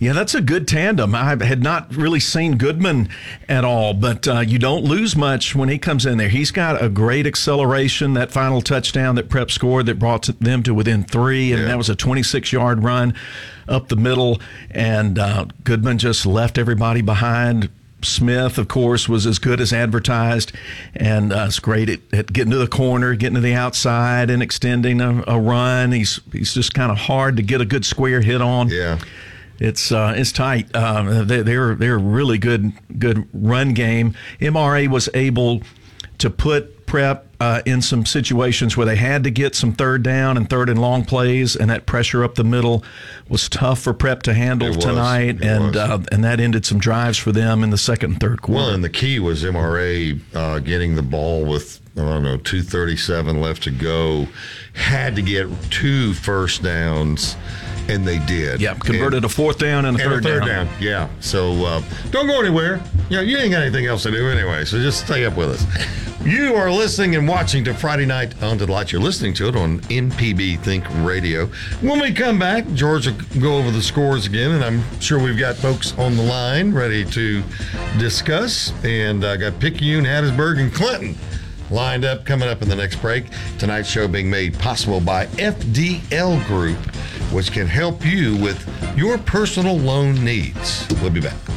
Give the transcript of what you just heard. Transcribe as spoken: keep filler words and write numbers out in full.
Yeah, that's a good tandem. I had not really seen Goodman at all, but uh, you don't lose much when he comes in there. He's got a great acceleration. That final touchdown that Prep scored that brought them to within three, and yeah. that was a twenty-six-yard run up the middle, and uh, Goodman just left everybody behind. Smith, of course, was as good as advertised, and uh, it's great at, at getting to the corner, getting to the outside, and extending a, a run. He's he's just kind of hard to get a good square hit on. Yeah, it's uh, it's tight. Uh, they, they're they're a really good good run game. M R A was able to put Prep uh, in some situations where they had to get some third down and third and long plays, and that pressure up the middle was tough for Prep to handle it tonight, it and uh, and that ended some drives for them in the second and third quarter. Well, and the key was M R A uh, getting the ball with, I don't know, two thirty-seven left to go, had to get two first downs, and they did. Yeah, converted and, a fourth down and a, and third, a third down. down. Yeah, so uh, don't go anywhere. Yeah, you ain't got anything else to do anyway, so just stay up with us. You are listening and watching to Friday Night on Delight. You're listening to it on M P B Think Radio. When we come back, George will go over the scores again, and I'm sure we've got folks on the line ready to discuss. And I uh, got Picayune, Hattiesburg, and Clinton lined up coming up in the next break. Tonight's show being made possible by F D L Group, which can help you with your personal loan needs. We'll be back.